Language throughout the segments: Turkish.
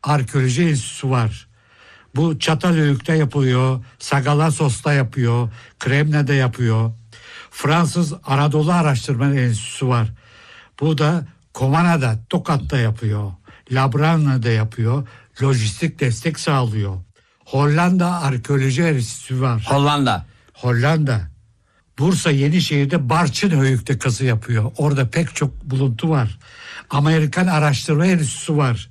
Arkeoloji Enstitüsü var. Bu Çatalhöyük'te yapıyor, Sagalassos'ta yapıyor, Kremne'de yapıyor. Fransız Anadolu Araştırma Enstitüsü var. Bu da Komana'da, Tokat'ta yapıyor. Labrana'da yapıyor. Lojistik destek sağlıyor. Hollanda Arkeoloji Enstitüsü var. Hollanda. Bursa Yenişehir'de Barçınhöyük'te kazı yapıyor. Orada pek çok buluntu var. Amerikan Araştırma Enstitüsü var.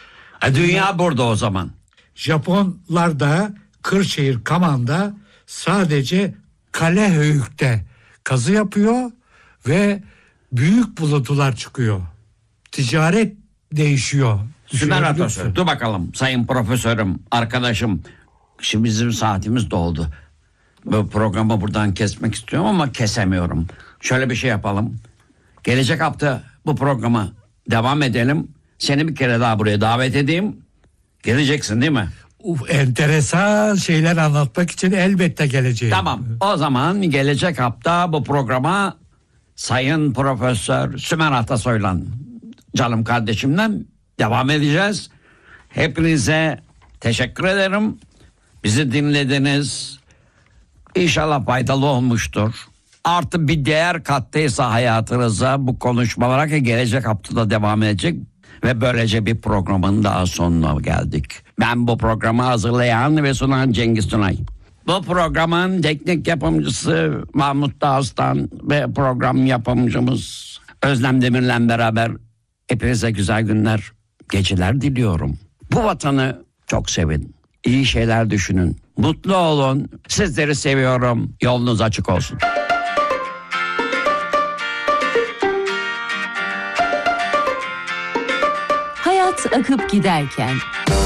Dünya burada o zaman. Japonlar da Kırşehir Kaman'da sadece Kalehöyük'te kazı yapıyor ve büyük buluntular çıkıyor. Ticaret değişiyor. Sümer Atasözü. Dur bakalım sayın profesörüm, arkadaşım. Şimdi bizim saatimiz doldu. Bu programı buradan kesmek istiyorum ama kesemiyorum. Şöyle bir şey yapalım. Gelecek hafta bu programa devam edelim. Seni bir kere daha buraya davet edeyim. Geleceksin değil mi? Enteresan şeyler anlatmak için elbette geleceğim. Tamam. O zaman gelecek hafta bu programa Sayın Profesör Sümer Atasoy'la canım kardeşimden devam edeceğiz. Hepinize teşekkür ederim. Bizi dinlediniz. İnşallah faydalı olmuştur. Artı bir değer kattıysa hayatınıza bu konuşmalara ki gelecek haftada devam edecek. Ve böylece bir programın daha sonuna geldik. Ben bu programı hazırlayan ve sunan Cengiz Tunay. Bu programın teknik yapımcısı Mahmut Dağıstan ve program yapımcımız Özlem Demir'le beraber hepinize güzel günler, geceler diliyorum. Bu vatanı çok sevin. İyi şeyler düşünün. Mutlu olun. Sizleri seviyorum. Yolunuz açık olsun. Hayat akıp giderken